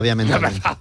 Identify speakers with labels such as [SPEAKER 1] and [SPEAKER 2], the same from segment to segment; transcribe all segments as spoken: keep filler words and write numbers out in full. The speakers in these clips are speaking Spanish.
[SPEAKER 1] obviamente.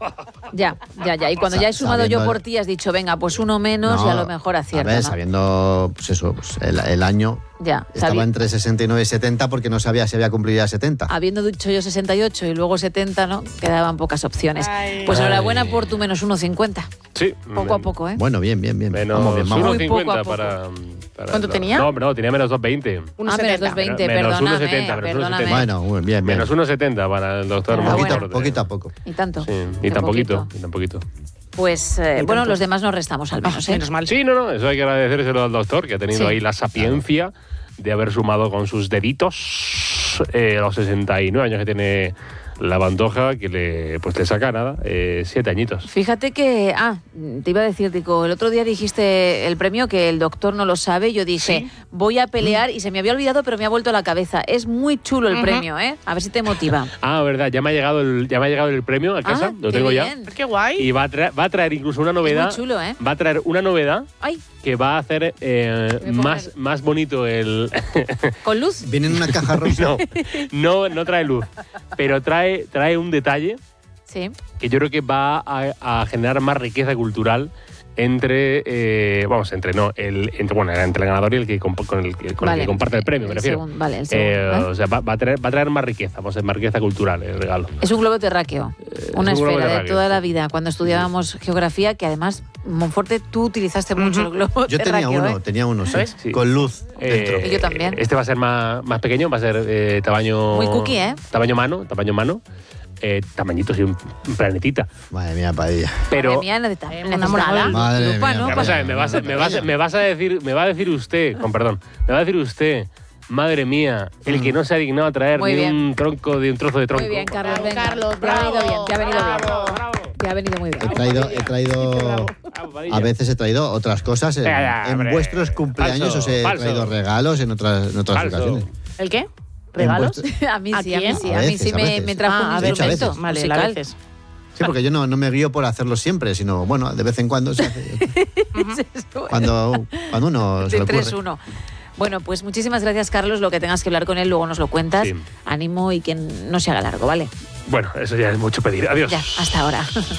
[SPEAKER 2] Ya, ya, ya. Y cuando ya he sumado
[SPEAKER 1] sabiendo
[SPEAKER 2] yo por
[SPEAKER 1] el...
[SPEAKER 2] ti, has dicho, venga, pues uno menos
[SPEAKER 1] no,
[SPEAKER 2] y a lo mejor acierto,
[SPEAKER 1] a ver,
[SPEAKER 2] ¿no?
[SPEAKER 1] sabiendo, pues eso, pues el, el año
[SPEAKER 2] ya,
[SPEAKER 1] estaba
[SPEAKER 2] sabí...
[SPEAKER 1] entre sesenta y nueve y setenta porque no sabía si había cumplido ya setenta.
[SPEAKER 2] Habiendo dicho yo sesenta y ocho y luego setenta, ¿no? Quedaban pocas opciones.
[SPEAKER 3] Ay.
[SPEAKER 2] Pues
[SPEAKER 4] Ay.
[SPEAKER 2] enhorabuena por tu menos uno cincuenta.
[SPEAKER 4] Sí.
[SPEAKER 2] Poco a poco, ¿eh?
[SPEAKER 1] Bueno, bien, bien, bien.
[SPEAKER 4] Menos
[SPEAKER 1] Vamos bien, vamos
[SPEAKER 2] Muy
[SPEAKER 1] bien.
[SPEAKER 2] poco a
[SPEAKER 4] uno cincuenta
[SPEAKER 2] poco.
[SPEAKER 4] para, para...
[SPEAKER 3] ¿Cuánto tenía?
[SPEAKER 4] No, no, tenía menos dos veinte.
[SPEAKER 2] Ah, menos
[SPEAKER 3] uno setenta.
[SPEAKER 2] dos veinte,
[SPEAKER 4] Menos
[SPEAKER 2] perdóname,
[SPEAKER 4] uno setenta, menos uno
[SPEAKER 2] perdóname.
[SPEAKER 4] setenta.
[SPEAKER 1] Bueno, bien, bien.
[SPEAKER 4] Menos uno setenta para el doctor.
[SPEAKER 2] Enhorabuena.
[SPEAKER 1] Poquito, poquito a poco.
[SPEAKER 2] Y tanto.
[SPEAKER 4] Sí,
[SPEAKER 2] Qué
[SPEAKER 4] y tan poquito,
[SPEAKER 2] poquito.
[SPEAKER 4] y tan poquito.
[SPEAKER 2] Pues, eh,
[SPEAKER 3] Y
[SPEAKER 2] bueno,
[SPEAKER 3] tanto.
[SPEAKER 2] los demás nos restamos al menos, ¿eh?
[SPEAKER 3] Menos mal.
[SPEAKER 4] Sí, no, no, eso hay que agradecérselo al doctor, que ha tenido
[SPEAKER 2] Sí.
[SPEAKER 4] ahí la sapiencia de haber sumado con sus deditos eh, los sesenta y nueve años que tiene la Pantoja, que le, pues le saca nada, eh, siete añitos.
[SPEAKER 2] Fíjate que, ah, te iba a decir, Tico, el otro día dijiste el premio que el doctor no lo sabe. Yo dije,
[SPEAKER 4] ¿Sí?
[SPEAKER 2] voy a pelear y se me había olvidado, pero me ha vuelto a la cabeza. Es muy chulo el
[SPEAKER 3] Ujú.
[SPEAKER 2] premio, ¿eh? A ver si te motiva.
[SPEAKER 4] Ah, verdad, ya me ha llegado el, ya me ha llegado el premio a casa,
[SPEAKER 2] Ah,
[SPEAKER 4] lo
[SPEAKER 2] qué
[SPEAKER 4] tengo ya.
[SPEAKER 2] bien.
[SPEAKER 3] Qué guay.
[SPEAKER 4] Y va a, traer, va a traer incluso una novedad.
[SPEAKER 2] muy chulo, ¿eh?
[SPEAKER 4] Va a traer una novedad
[SPEAKER 2] Ay,
[SPEAKER 4] que va a hacer eh,
[SPEAKER 2] Me pongo
[SPEAKER 4] más, más bonito el.
[SPEAKER 2] con luz.
[SPEAKER 1] Viene en una caja rosa.
[SPEAKER 4] no, no, no trae luz, pero trae, trae un detalle
[SPEAKER 2] Sí.
[SPEAKER 4] que yo creo que va a, a generar más riqueza cultural entre, eh, vamos, entre no, el, entre, bueno, entre el ganador y el que, comp- con el, que- con el
[SPEAKER 2] Vale.
[SPEAKER 4] que comparte el premio, me
[SPEAKER 2] El
[SPEAKER 4] refiero.
[SPEAKER 2] segun- vale, el segundo,
[SPEAKER 4] Eh,
[SPEAKER 2] ¿eh?
[SPEAKER 4] O sea, va, va a traer, va a traer más riqueza, vamos a decir, más riqueza cultural el regalo.
[SPEAKER 2] Es un globo terráqueo, una
[SPEAKER 4] es un globo
[SPEAKER 2] esfera de
[SPEAKER 4] terráqueo,
[SPEAKER 2] toda
[SPEAKER 4] sí.
[SPEAKER 2] la vida. Cuando estudiábamos geografía, que además, Monforte, tú utilizaste mucho el globo
[SPEAKER 1] Yo tenía
[SPEAKER 2] terráqueo,
[SPEAKER 1] uno,
[SPEAKER 2] ¿eh?
[SPEAKER 1] tenía uno, sí.
[SPEAKER 4] ¿Ves? Sí.
[SPEAKER 1] Con luz dentro.
[SPEAKER 4] Eh,
[SPEAKER 2] Y yo también.
[SPEAKER 4] Este va a ser más, más pequeño, va a ser eh, tamaño.
[SPEAKER 2] Muy cookie, ¿eh?
[SPEAKER 4] Tamaño mano, tamaño mano. Eh, tamañito, sí, un, un planetita.
[SPEAKER 1] Madre mía, Padilla.
[SPEAKER 4] Pero.
[SPEAKER 2] Madre mía, necesita-
[SPEAKER 3] Eh,
[SPEAKER 2] necesitamos
[SPEAKER 3] enamorada.
[SPEAKER 2] lu-
[SPEAKER 1] Madre
[SPEAKER 2] lupa,
[SPEAKER 1] mía,
[SPEAKER 2] ¿no?
[SPEAKER 1] madre
[SPEAKER 4] Vamos a ver,
[SPEAKER 2] Para-
[SPEAKER 4] me vas, a- me, vas, me vas a decir, me va a decir usted, con perdón, me va a decir usted, madre mía, el que no se ha dignado a traer
[SPEAKER 2] Muy
[SPEAKER 4] ni
[SPEAKER 2] bien.
[SPEAKER 4] un tronco de un trozo de tronco.
[SPEAKER 2] Muy bien, Carlos,
[SPEAKER 3] Bravo,
[SPEAKER 2] venga.
[SPEAKER 3] Carlos,
[SPEAKER 2] te ha venido
[SPEAKER 3] bravo,
[SPEAKER 2] bien, te ha venido
[SPEAKER 3] bravo,
[SPEAKER 2] bien.
[SPEAKER 4] bravo.
[SPEAKER 2] Te ha venido muy
[SPEAKER 1] He
[SPEAKER 2] bien.
[SPEAKER 1] traído, he traído
[SPEAKER 4] Bravo, Padilla.
[SPEAKER 1] a veces he traído otras cosas. En,
[SPEAKER 4] Ya, ya,
[SPEAKER 1] en
[SPEAKER 4] hombre.
[SPEAKER 1] vuestros cumpleaños
[SPEAKER 4] Falso,
[SPEAKER 1] os he
[SPEAKER 4] falso.
[SPEAKER 1] traído regalos en otras, en otras
[SPEAKER 4] Falso.
[SPEAKER 1] ocasiones.
[SPEAKER 3] ¿El qué? ¿Regalos?
[SPEAKER 1] vuestro-
[SPEAKER 2] A mí
[SPEAKER 3] ¿A
[SPEAKER 2] sí, a mí
[SPEAKER 3] quién?
[SPEAKER 2] sí.
[SPEAKER 1] A
[SPEAKER 2] A, mí
[SPEAKER 1] veces,
[SPEAKER 2] sí
[SPEAKER 1] a
[SPEAKER 2] me,
[SPEAKER 1] veces.
[SPEAKER 2] me trajo
[SPEAKER 3] Ah,
[SPEAKER 2] un
[SPEAKER 3] a veces.
[SPEAKER 2] instrumento
[SPEAKER 3] Vale,
[SPEAKER 2] musical.
[SPEAKER 3] a veces.
[SPEAKER 1] Sí, porque yo no, no me guío por hacerlo siempre, sino, bueno, de vez en cuando se hace. cuando, cuando uno se
[SPEAKER 2] De
[SPEAKER 1] le ocurre.
[SPEAKER 2] tres uno. Bueno, pues muchísimas gracias, Carlos. Lo que tengas que hablar con él, luego nos lo cuentas.
[SPEAKER 4] Sí.
[SPEAKER 2] Ánimo y que no se haga largo, ¿vale?
[SPEAKER 4] Bueno, eso ya es mucho pedir. Adiós.
[SPEAKER 2] Ya, hasta ahora.